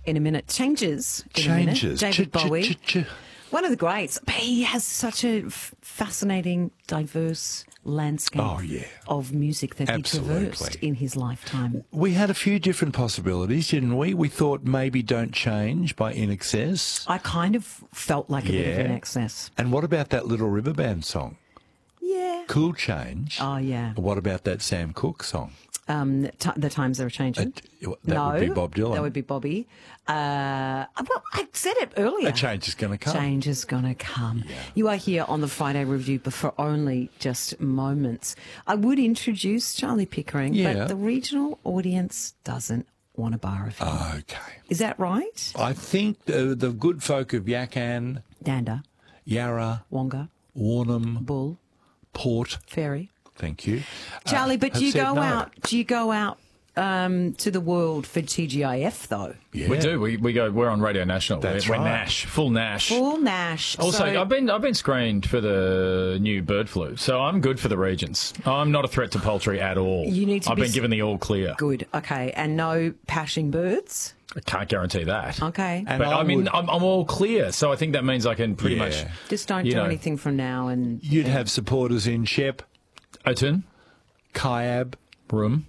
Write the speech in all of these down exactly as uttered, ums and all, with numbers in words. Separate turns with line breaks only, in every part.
in a minute. Changes in
Changes.
a minute. David
Ch- ch-
Bowie.
ch- ch-
One of the greats. But he has such a f- fascinating, diverse landscape
Oh, yeah.
of music that
Absolutely.
he traversed in his lifetime.
We had a few different possibilities, didn't we? We thought maybe Don't Change by In Excess.
I kind of felt like a bit of
Yeah.
an excess.
And what about that Little River Band song?
Yeah.
Cool Change.
Oh, yeah.
What about that Sam Cooke song?
Um, t- the times are changing.
Uh, that
no,
would be Bob Dylan.
That would be Bobby. Uh, well, I said it earlier.
A change is going to come.
Change is going to come. You are here on the Friday Review, but for only just moments. I would introduce Charlie Pickering,
Yeah.
but the regional audience doesn't want a bar of him.
Okay.
Is that right?
I think the, the good folk of Yakan,
Danda,
Yarra,
Wonga,
Warnham,
Bull,
Port,
Ferry.
thank you.
Charlie,
uh,
but
have
do you
said
go
no.
out? Do you go out um, to the world for T G I F though?
Yeah.
We do. We we go. We're on Radio National.
That's
we're, we're
right.
Nash, full Nash.
Full Nash.
Also,
So-
I've been I've been screened for the new bird flu, so I'm good for the regions. I'm not a threat to poultry at all.
You need to
I've
be
been
s-
given the all clear.
Good. Okay. And no pashing birds?
I can't guarantee that.
Okay.
And
But I,
I
mean,
would-
I'm, I'm all clear, so I think that means I can pretty
Yeah.
much.
Just don't
you
do
know.
anything from now and...
You'd have supporters in Shep,
Oton,
Kiab,
Room,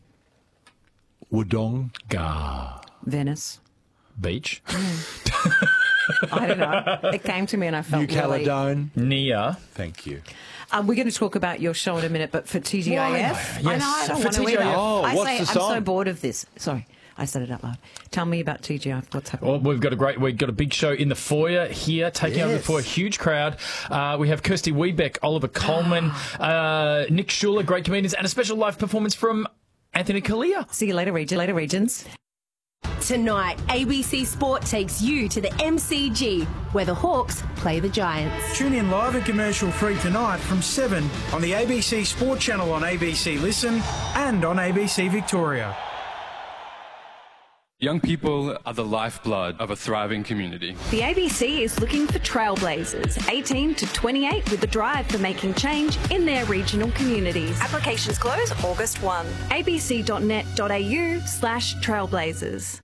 Wudong.
Ga,
Venice.
Beach,
I don't know. It came to me and I felt
New
really...
Caledon.
Nia.
Thank you.
Um, we're going to talk about your show in a minute, but for T G I F...
Why?
I
Yes,
know, I don't
for
want to
T G I F.
either.
Oh,
I
what's
say,
the
I'm so
song?
bored of this. Sorry, I said it out loud. Tell me about T G I F. What's happening?
Well, we've got a great, we've got a big show in the foyer here, taking over the
Yes.
foyer, huge crowd. Uh, we have Kirsty Wiebeck, Oliver Coleman, uh, Nick Schuler, great comedians, and a special live performance from Anthony Kalia.
See you later, Region. Later, Regions.
Tonight, A B C Sport takes you to the M C G, where the Hawks play the Giants.
Tune in live and commercial free tonight from seven on the A B C Sport channel on A B C Listen and on A B C Victoria.
Young people are the lifeblood of a thriving community.
The A B C is looking for trailblazers, eighteen to twenty-eight, with the drive for making change in their regional communities. Applications close August first. a b c dot net dot a u slash trailblazers.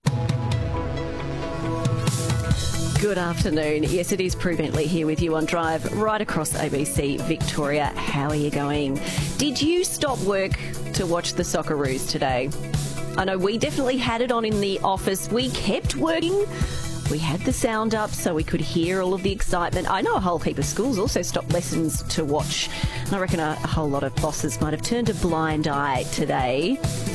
Good afternoon. Yes, it is Prue Bentley here with you on Drive right across A B C Victoria. How are you going? Did you stop work to watch the Socceroos today? I know we definitely had it on in the office. We kept working. We had the sound up so we could hear all of the excitement. I know a whole heap of schools also stopped lessons to watch. And I reckon a, a whole lot of bosses might have turned a blind eye today.